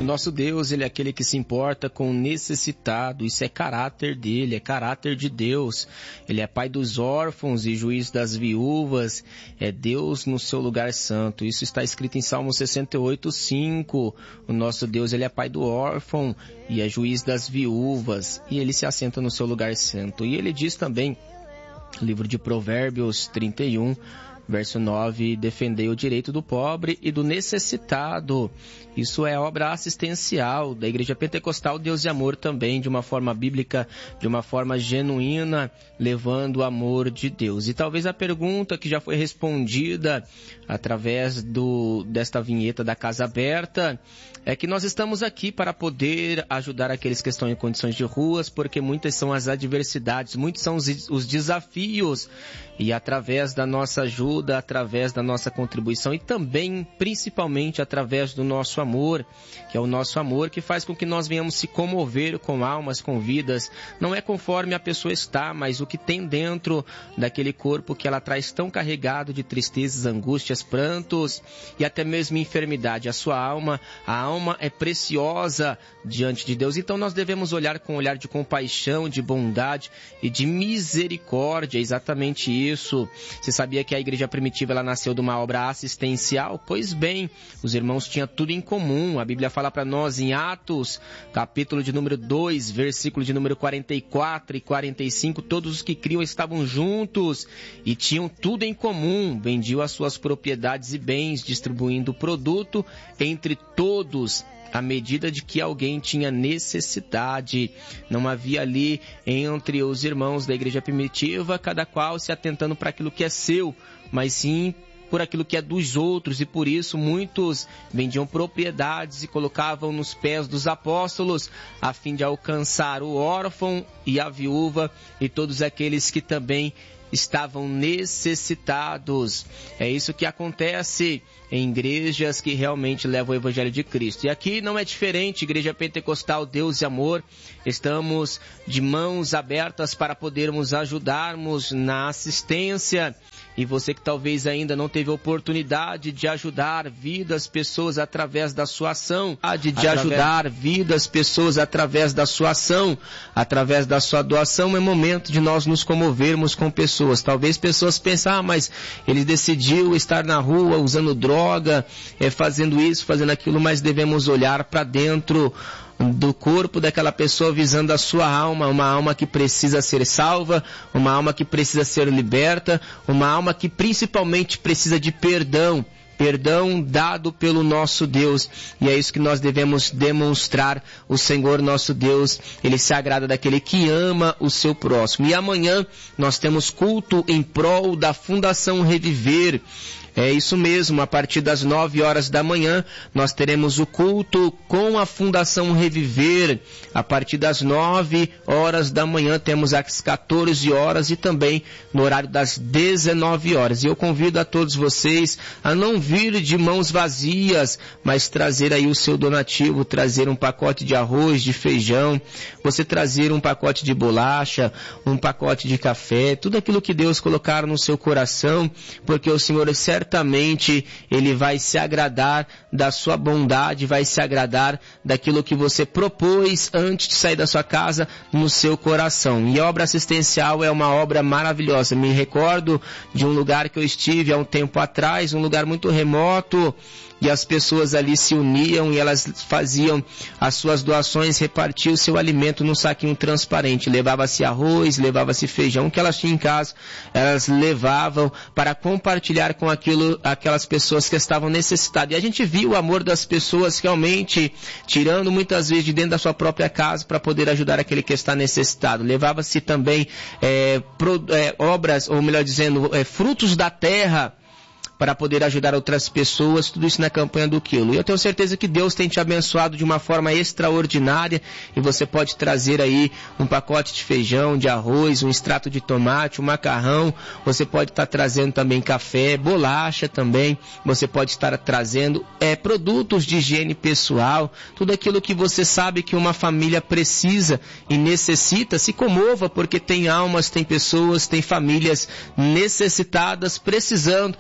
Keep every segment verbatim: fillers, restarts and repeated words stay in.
nosso Deus, Ele é aquele que se importa com o necessitado. Isso é caráter dele, é caráter de Deus. Ele é pai dos órfãos e juiz das viúvas. É Deus no seu lugar santo. Isso está escrito em Salmo sessenta e oito, cinco. O nosso Deus, Ele é pai do órfão e é juiz das viúvas. E Ele se assenta no seu lugar santo. E Ele diz também, livro de Provérbios trinta e um, verso nove, defendei o direito do pobre e do necessitado. Isso é obra assistencial da Igreja Pentecostal Deus e Amor também, de uma forma bíblica, de uma forma genuína, levando o amor de Deus. E talvez a pergunta que já foi respondida através do, desta vinheta da Casa Aberta é que nós estamos aqui para poder ajudar aqueles que estão em condições de ruas, porque muitas são as adversidades, muitos são os, os desafios, e através da nossa ajuda, através da nossa contribuição e também, principalmente, através do nosso amor, que é o nosso amor que faz com que nós venhamos se comover com almas, com vidas. Não é conforme a pessoa está, mas o que tem dentro daquele corpo que ela traz tão carregado de tristezas, angústias, prantos e até mesmo enfermidade. A sua alma, a alma é preciosa diante de Deus. Então nós devemos olhar com um olhar de compaixão, de bondade e de misericórdia. É exatamente isso. Você sabia que a igreja primitiva ela nasceu de uma obra assistencial? Pois bem, os irmãos tinham tudo em comum. A Bíblia fala para nós em Atos, capítulo de número dois, versículo de número quarenta e quatro e quarenta e cinco, todos os que criam estavam juntos e tinham tudo em comum, vendiam as suas propriedades e bens, distribuindo o produto entre todos, à medida de que alguém tinha necessidade. Não havia ali entre os irmãos da igreja primitiva, cada qual se atentando para aquilo que é seu, mas sim por aquilo que é dos outros, e por isso muitos vendiam propriedades e colocavam nos pés dos apóstolos, a fim de alcançar o órfão e a viúva e todos aqueles que também estavam necessitados. É isso que acontece em igrejas que realmente levam o Evangelho de Cristo. E aqui não é diferente, Igreja Pentecostal Deus e Amor. Estamos de mãos abertas para podermos ajudarmos na assistência. E você que talvez ainda não teve oportunidade de ajudar vidas, pessoas através da sua ação, de através... ajudar vidas, pessoas através da sua ação, através da sua doação, é momento de nós nos comovermos com pessoas. Talvez pessoas pensem, ah, mas ele decidiu estar na rua usando droga, é, fazendo isso, fazendo aquilo, mas devemos olhar para dentro do corpo daquela pessoa visando a sua alma, uma alma que precisa ser salva, uma alma que precisa ser liberta, uma alma que principalmente precisa de perdão, perdão dado pelo nosso Deus, e é isso que nós devemos demonstrar. O Senhor nosso Deus, Ele se agrada daquele que ama o seu próximo. E amanhã nós temos culto em prol da Fundação Reviver. É isso mesmo, a partir das nove horas da manhã, nós teremos o culto com a Fundação Reviver. A partir das nove horas da manhã, temos às quatorze horas e também no horário das dezenove horas. E eu convido a todos vocês a não vir de mãos vazias, mas trazer aí o seu donativo, trazer um pacote de arroz, de feijão, você trazer um pacote de bolacha, um pacote de café, tudo aquilo que Deus colocar no seu coração, porque o Senhor certamente Certamente Ele vai se agradar da sua bondade, vai se agradar daquilo que você propôs antes de sair da sua casa no seu coração. E a obra assistencial é uma obra maravilhosa. Me recordo de um lugar que eu estive há um tempo atrás, um lugar muito remoto, e as pessoas ali se uniam e elas faziam as suas doações, repartiam o seu alimento num saquinho transparente. Levava-se arroz, levava-se feijão que elas tinham em casa, elas levavam para compartilhar com aquilo, aquelas pessoas que estavam necessitadas. E a gente viu o amor das pessoas realmente tirando muitas vezes de dentro da sua própria casa para poder ajudar aquele que está necessitado. Levava-se também é, pro, é, obras, ou melhor dizendo, é, frutos da terra, para poder ajudar outras pessoas, tudo isso na campanha do Quilo. E eu tenho certeza que Deus tem te abençoado de uma forma extraordinária, e você pode trazer aí um pacote de feijão, de arroz, um extrato de tomate, um macarrão, você pode estar trazendo também café, bolacha também, você pode estar trazendo é, produtos de higiene pessoal, tudo aquilo que você sabe que uma família precisa e necessita. Se comova, porque tem almas, tem pessoas, tem famílias necessitadas, precisando da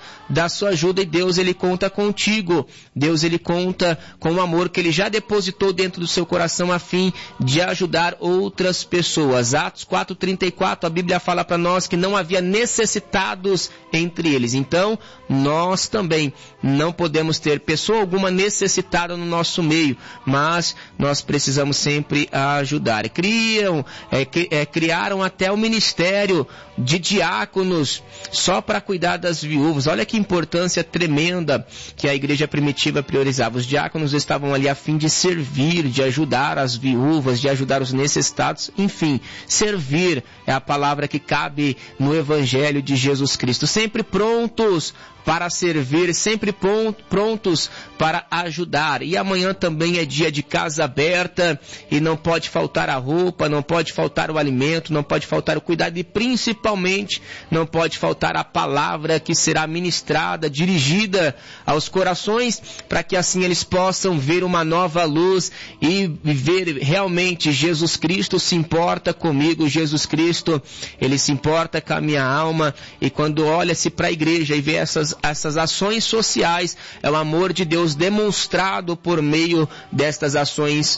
da sua ajuda e Deus, ele conta contigo. Deus, ele conta com o amor que ele já depositou dentro do seu coração a fim de ajudar outras pessoas. Atos quatro, trinta e quatro, a Bíblia fala para nós que não havia necessitados entre eles. Então, nós também não podemos ter pessoa alguma necessitada no nosso meio, mas nós precisamos sempre ajudar. Criam, é, é, criaram até o ministério de diáconos só para cuidar das viúvas. Olha que importância tremenda que a igreja primitiva priorizava. Os diáconos estavam ali a fim de servir, de ajudar as viúvas, de ajudar os necessitados, enfim, servir é a palavra que cabe no Evangelho de Jesus Cristo. Sempre prontos para servir, sempre prontos para ajudar. E amanhã também é dia de casa aberta e não pode faltar a roupa, não pode faltar o alimento, não pode faltar o cuidado e principalmente não pode faltar a palavra que será ministrada, dirigida aos corações, para que assim eles possam ver uma nova luz e ver realmente Jesus Cristo se importa comigo, Jesus Cristo, ele se importa com a minha alma. E quando olha-se para a igreja e vê essas essas ações sociais, é o amor de Deus demonstrado por meio destas ações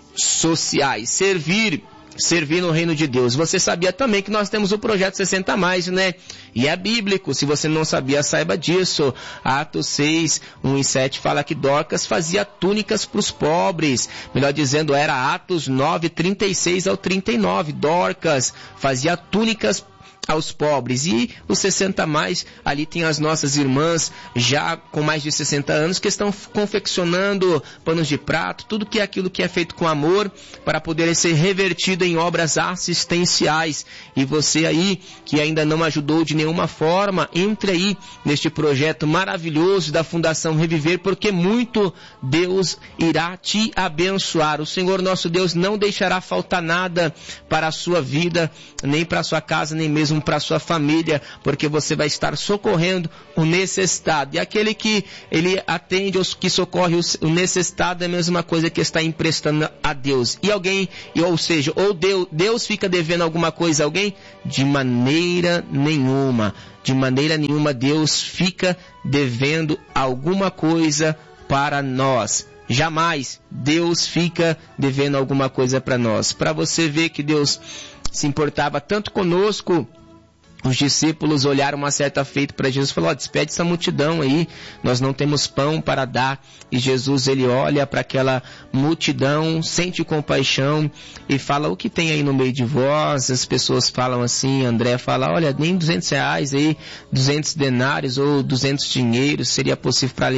sociais. Servir, servir no reino de Deus. Você sabia também que nós temos o projeto sessenta mais, né? E é bíblico, se você não sabia, saiba disso. Atos seis, um e sete fala que Dorcas fazia túnicas para os pobres. Melhor dizendo, era Atos nove, trinta e seis ao trinta e nove. Dorcas fazia túnicas aos pobres. E os sessenta mais, ali tem as nossas irmãs já com mais de sessenta anos que estão confeccionando panos de prato, tudo que é aquilo que é feito com amor para poder ser revertido em obras assistenciais. E você aí que ainda não ajudou de nenhuma forma, entre aí neste projeto maravilhoso da Fundação Reviver, porque muito Deus irá te abençoar. O Senhor nosso Deus não deixará faltar nada para a sua vida, nem para a sua casa, nem mesmo para a sua família, porque você vai estar socorrendo o necessitado. E aquele que ele atende, os que socorre o necessitado, é a mesma coisa que está emprestando a Deus. E alguém, ou seja, ou Deus, Deus fica devendo alguma coisa a alguém? De maneira nenhuma. De maneira nenhuma Deus fica devendo alguma coisa para nós. Jamais Deus fica devendo alguma coisa para nós. Para você ver que Deus se importava tanto conosco, os discípulos olharam uma certa feita para Jesus e falaram: ó, despede essa multidão aí, nós não temos pão para dar. E Jesus, ele olha para aquela multidão, sente compaixão e fala: o que tem aí no meio de vós? As pessoas falam assim, André fala: olha, nem duzentos reais aí, duzentos denários ou duzentos dinheiros seria possível para